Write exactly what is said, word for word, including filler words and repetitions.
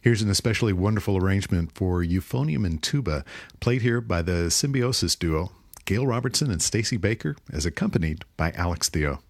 Here's an especially wonderful arrangement for euphonium and tuba, played here by the Symbiosis duo, Gail Robertson and Stacey Baker, as accompanied by Alex Theo.